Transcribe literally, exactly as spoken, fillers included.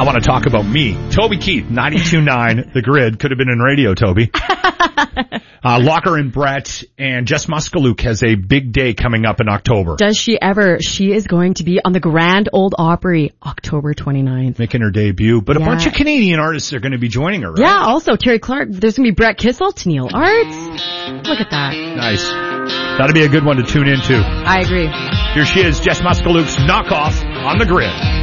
I want to talk about me. Toby Keith, ninety-two point nine, The Grid. Could have been in radio, Toby. uh, Locker and Brett, and Jess Muskaluk has a big day coming up in October. Does she ever? She is going to be on the Grand Ole Opry October twenty-ninth. Making her debut. But yeah. a bunch of Canadian artists are going to be joining her, right? Yeah, also Terry Clark. There's going to be Brett Kissel, Tennille Arts. Look at that. Nice. That'll be a good one to tune into. I agree. Here she is, Jess Muskaluk's Knockoff on The Grid.